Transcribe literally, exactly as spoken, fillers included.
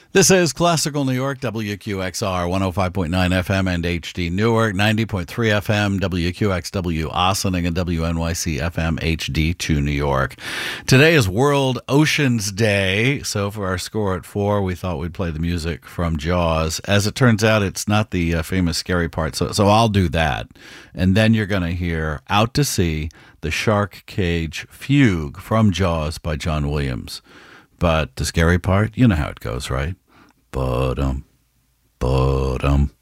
This is Classical New York, W Q X R, one oh five point nine F M and H D Newark, ninety point three F M, W Q X W Ossining, and W N Y C F M H D two New York. Today is World Oceans Day, so for our score at four, we thought we'd play the music from Jaws. As it turns out, it's not the uh, famous scary part, so, so I'll do that. And then you're going to hear Out to Sea, the Shark Cage Fugue from Jaws by John Williams. But the scary part, you know how it goes, right? Ba-dum, ba-dum.